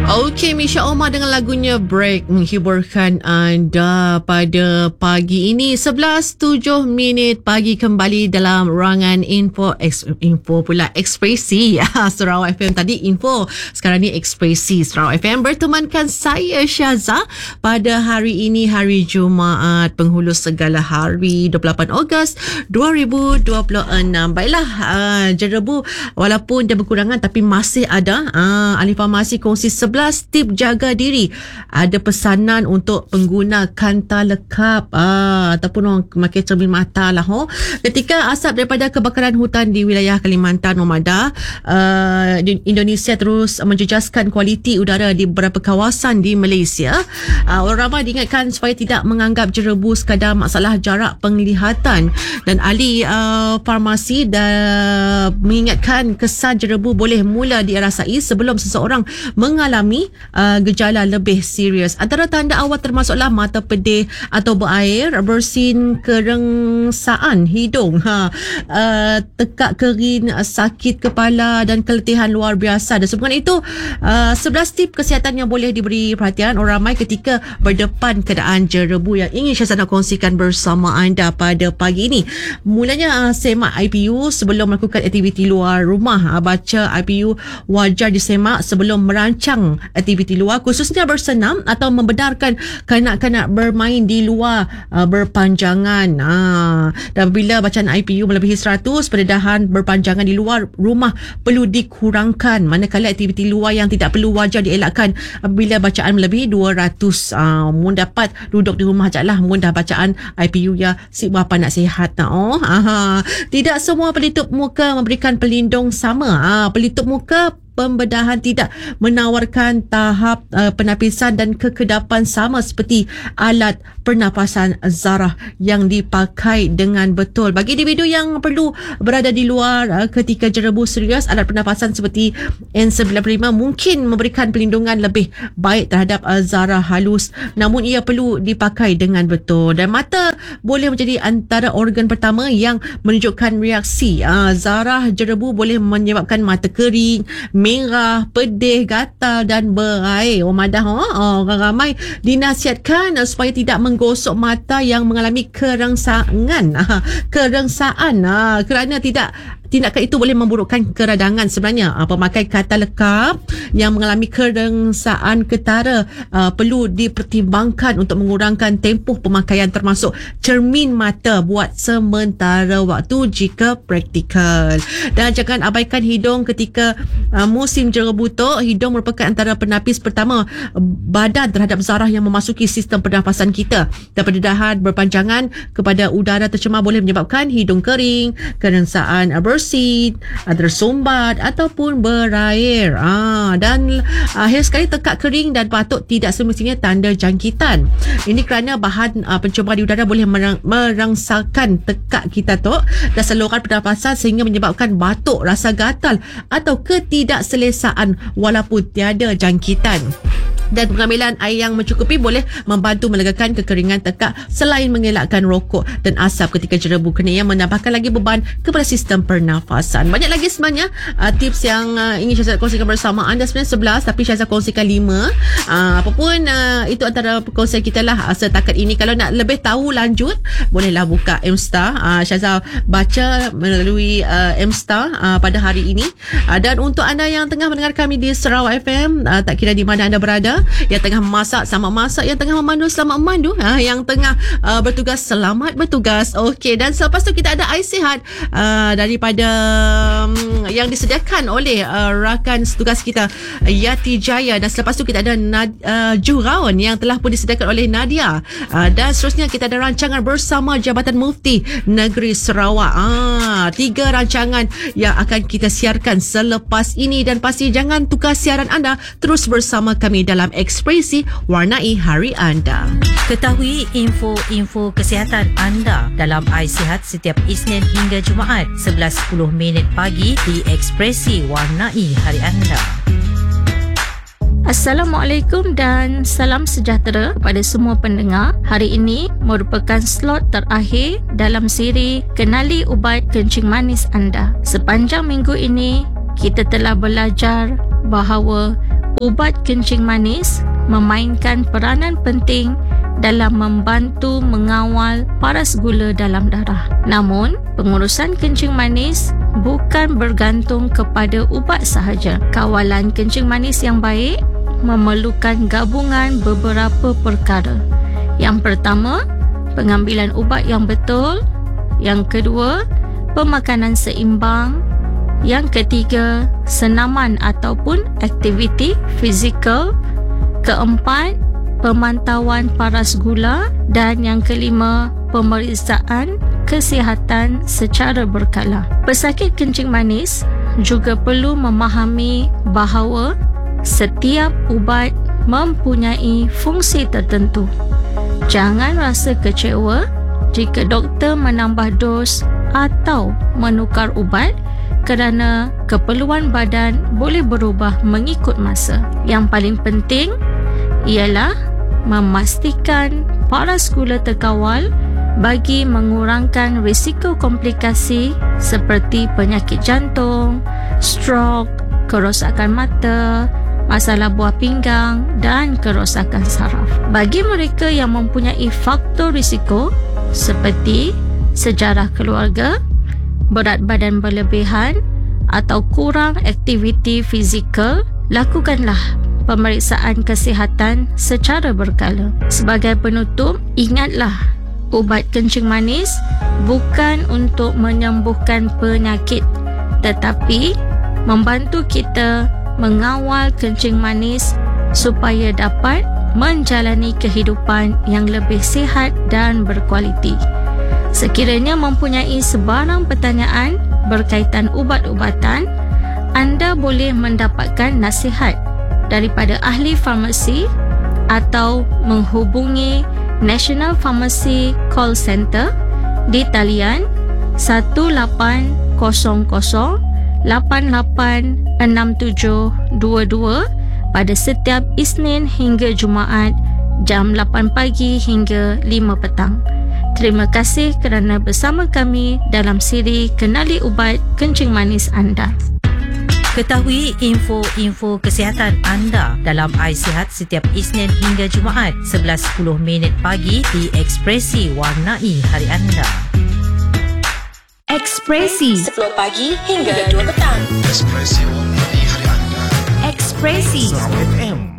Okey, Misha Omar dengan lagunya Break menghiburkan anda pada pagi ini. 11.07 pagi kembali dalam ruangan info pula ekspresi Sarawak FM. Tadi info, sekarang ni ekspresi Sarawak FM. Bertemankan saya Syaza pada hari ini, hari Jumaat penghulu segala hari 28 Ogos 2026. Baiklah, jerebu walaupun dia berkurangan tapi masih ada. Ahli farmasi kongsi 11 tip jaga diri. Ada pesanan untuk pengguna kanta lekap ataupun orang memakai cermin mata lah. Ketika asap daripada kebakaran hutan di wilayah Kalimantan Memada, Indonesia terus menjejaskan kualiti udara di beberapa kawasan di Malaysia. Orang ramai diingatkan supaya tidak menganggap jerebu sekadar masalah jarak penglihatan, dan ahli farmasi mengingatkan kesan jerebu boleh mula dirasai sebelum seseorang mengalami gejala lebih serius. Antara tanda awal termasuklah mata pedih atau berair, bersin kerengsaan hidung, tekak kering, sakit kepala dan keletihan luar biasa. Dan sebagainya itu 11 tip kesihatan yang boleh diberi perhatian orang ramai ketika berdepan keadaan jerebu yang ingin saya nak kongsikan bersama anda pada pagi ini. Mulanya semak IPU sebelum melakukan aktiviti luar rumah. Baca IPU wajar disemak sebelum merancang aktiviti luar, khususnya bersenam atau membenarkan kanak-kanak bermain di luar berpanjangan. Dan bila bacaan IPU melebihi 100, pendedahan berpanjangan di luar rumah perlu dikurangkan, manakala aktiviti luar yang tidak perlu wajar dielakkan bila bacaan melebihi 200. Mun dapat duduk di rumah je lah, mun dah bacaan IPU ya si bapa nak sihat. Tidak semua pelitup muka memberikan pelindung sama. Pelitup muka pembedahan tidak menawarkan tahap penapisan dan kekedapan sama seperti alat pernafasan zarah yang dipakai dengan betul. Bagi individu yang perlu berada di luar ketika jerebu serius, alat pernafasan seperti N95 mungkin memberikan perlindungan lebih baik terhadap zarah halus, namun ia perlu dipakai dengan betul. Dan mata boleh menjadi antara organ pertama yang menunjukkan reaksi. Zarah jerebu boleh menyebabkan mata kering, merah, pedih, gatal dan berair. Orang ramai dinasihatkan supaya tidak menggosok mata yang mengalami kerengsaan kerana tindakan itu boleh memburukkan keradangan. Sebenarnya pemakai kata lekap yang mengalami kerengsaan ketara perlu dipertimbangkan untuk mengurangkan tempoh pemakaian, termasuk cermin mata buat sementara waktu jika praktikal. Dan jangan abaikan hidung ketika musim jerebu tu. Hidung merupakan antara penapis pertama badan terhadap zarah yang memasuki sistem pernafasan kita. Dan pendedahan berpanjangan kepada udara tercemar boleh menyebabkan hidung kering, kerengsaan bersin, tersumbat ataupun berair. Dan akhir sekali tekak kering dan batuk tidak semestinya tanda jangkitan. Ini kerana bahan pencemar di udara boleh merangsangkan tekak kita tu dan saluran pernafasan sehingga menyebabkan batuk, rasa gatal atau ketidakselesaan walaupun tiada jangkitan. Dan pengambilan air yang mencukupi boleh membantu melegakan kekeringan tekak selain mengelakkan rokok dan asap ketika jerebu, kerana ia menambahkan lagi beban kepada sistem pernafasan. Banyak lagi sebenarnya tips yang ingin saya kongsikan bersama anda. Sebenarnya 11 tapi saya kongsikan 5. Apapun itu antara perkongsian kita lah setakat ini. Kalau nak lebih tahu lanjut, bolehlah buka Mstar. Syaza baca melalui Mstar pada hari ini. Dan untuk anda yang tengah mendengar kami di Sarawak FM, tak kira di mana anda berada, yang tengah memasak selamat masak, yang tengah memandu selamat memandu, yang tengah bertugas selamat bertugas. Okey, dan selepas tu kita ada air sihat daripada yang disediakan oleh rakan setugas kita Yati Jaya, dan selepas tu kita ada Juraun yang telah pun disediakan oleh Nadia, dan seterusnya kita ada rancangan bersama Jabatan Mufti Negeri Sarawak. 3 rancangan yang akan kita siarkan selepas ini, dan pasti jangan tukar siaran anda, terus bersama kami dalam Ekspresi Warnai Hari Anda. Ketahui info-info kesihatan anda dalam Ais Sihat setiap Isnin hingga Jumaat 11.10 pagi di Ekspresi Warnai Hari Anda. Assalamualaikum dan salam sejahtera kepada semua pendengar. Hari ini merupakan slot terakhir dalam siri Kenali Ubat Kencing Manis Anda. Sepanjang minggu ini, kita telah belajar bahawa ubat kencing manis memainkan peranan penting dalam membantu mengawal paras gula dalam darah. Namun, pengurusan kencing manis bukan bergantung kepada ubat sahaja. Kawalan kencing manis yang baik memerlukan gabungan beberapa perkara. Yang pertama, pengambilan ubat yang betul. Yang kedua, pemakanan seimbang. Yang ketiga, senaman ataupun aktiviti fizikal. Keempat, pemantauan paras gula. Dan yang kelima, pemeriksaan kesihatan secara berkala. Pesakit kencing manis juga perlu memahami bahawa setiap ubat mempunyai fungsi tertentu. Jangan rasa kecewa jika doktor menambah dos atau menukar ubat kerana keperluan badan boleh berubah mengikut masa. Yang paling penting ialah memastikan paras gula terkawal bagi mengurangkan risiko komplikasi seperti penyakit jantung, stroke, kerosakan mata, masalah buah pinggang dan kerosakan saraf. Bagi mereka yang mempunyai faktor risiko seperti sejarah keluarga, berat badan berlebihan atau kurang aktiviti fizikal, lakukanlah pemeriksaan kesihatan secara berkala. Sebagai penutup, ingatlah, ubat kencing manis bukan untuk menyembuhkan penyakit, tetapi membantu kita mengawal kencing manis supaya dapat menjalani kehidupan yang lebih sihat dan berkualiti. Sekiranya mempunyai sebarang pertanyaan berkaitan ubat-ubatan, anda boleh mendapatkan nasihat daripada ahli farmasi atau menghubungi National Pharmacy Call Center di talian 1800886722 pada setiap Isnin hingga Jumaat jam 8 pagi hingga 5 petang. Terima kasih kerana bersama kami dalam siri Kenali Ubat Kencing Manis Anda. Ketahui info-info kesihatan anda dalam iSihat setiap Isnin hingga Jumaat 11:10 pagi di Ekspresi Warnai Hari Anda. Ekspresi 10 pagi hingga 2 petang. Ekspresi Warnai Hari Anda. Ekspresi Sound FM